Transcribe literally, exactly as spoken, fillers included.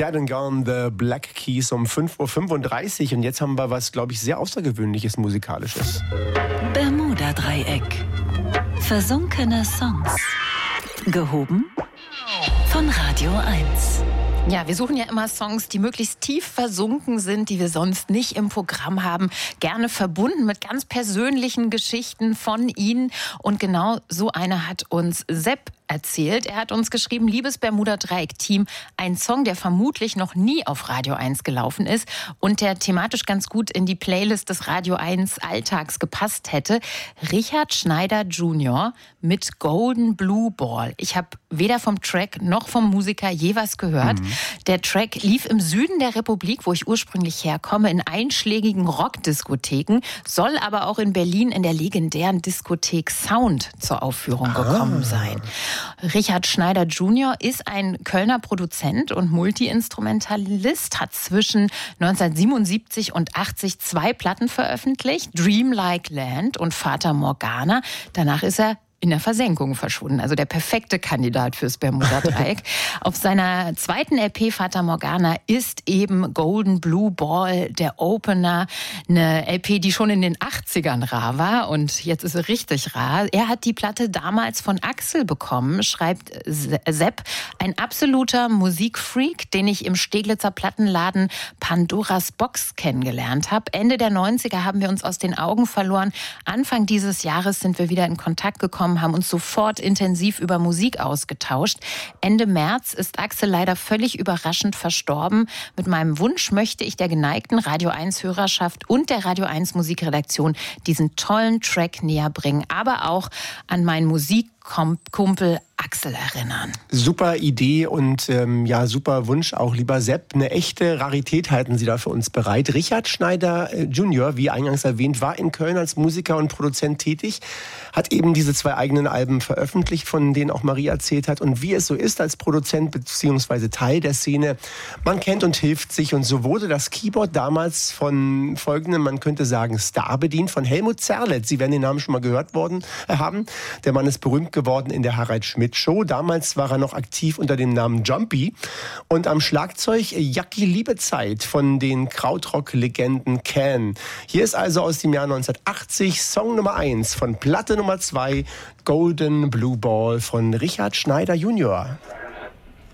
Dead and Gone, The Black Keys um fünf Uhr fünfunddreißig. Und jetzt haben wir was, glaube ich, sehr Außergewöhnliches Musikalisches. Bermuda-Dreieck. Versunkene Songs. Gehoben von Radio eins. Ja, wir suchen ja immer Songs, die möglichst tief versunken sind, die wir sonst nicht im Programm haben. Gerne verbunden mit ganz persönlichen Geschichten von Ihnen. Und genau so eine hat uns Sepp erzählt. Er hat uns geschrieben: Liebes Bermuda-Dreieck-Team, ein Song, der vermutlich noch nie auf Radio eins gelaufen ist und der thematisch ganz gut in die Playlist des Radio eins Alltags gepasst hätte. Richard Schneider Junior mit Golden Blue Ball. Ich habe weder vom Track noch vom Musiker je was gehört. Mhm. Der Track lief im Süden der Republik, wo ich ursprünglich herkomme, in einschlägigen Rockdiskotheken, soll aber auch in Berlin in der legendären Diskothek Sound zur Aufführung gekommen sein. Richard Schneider Junior ist ein Kölner Produzent und Multi-Instrumentalist, hat zwischen neunzehnhundertsiebenundsiebzig und achtzig zwei Platten veröffentlicht, Dreamlike Land und Fata Morgana. Danach ist er in der Versenkung verschwunden. Also der perfekte Kandidat fürs Bermuda-Dreieck. Auf seiner zweiten L P Fata Morgana ist eben Golden Blue Ball der Opener. Eine L P, die schon in den achtzigern rar war und jetzt ist sie richtig rar. Er hat die Platte damals von Axel bekommen, schreibt Sepp. Ein absoluter Musikfreak, den ich im Steglitzer Plattenladen Pandoras Box kennengelernt habe. Ende der neunziger haben wir uns aus den Augen verloren. Anfang dieses Jahres sind wir wieder in Kontakt gekommen, haben uns sofort intensiv über Musik ausgetauscht. Ende März ist Axel leider völlig überraschend verstorben. Mit meinem Wunsch möchte ich der geneigten Radio eins Hörerschaft und der Radio eins Musikredaktion diesen tollen Track näher bringen, aber auch an meinen Musikkumpel Axel erinnern. Super Idee und ähm, ja, super Wunsch auch, lieber Sepp. Eine echte Rarität halten Sie da für uns bereit. Richard Schneider äh, Junior, wie eingangs erwähnt, war in Köln als Musiker und Produzent tätig, hat eben diese zwei eigenen Alben veröffentlicht, von denen auch Marie erzählt hat. Und wie es so ist als Produzent bzw. Teil der Szene, man kennt und hilft sich. Und so wurde das Keyboard damals von folgendem, man könnte sagen, Star bedient, von Helmut Zerlett. Sie werden den Namen schon mal gehört worden äh, haben. Der Mann ist berühmt geworden in der Harald Schmidt Show. Damals war er noch aktiv unter dem Namen Jumpy. Und am Schlagzeug Jackie Liebezeit von den Krautrock-Legenden Can. Hier ist also aus dem Jahr neunzehnhundertachtzig Song Nummer eins von Platte Nummer zwei, Golden Blue Ball von Richard Schneider Junior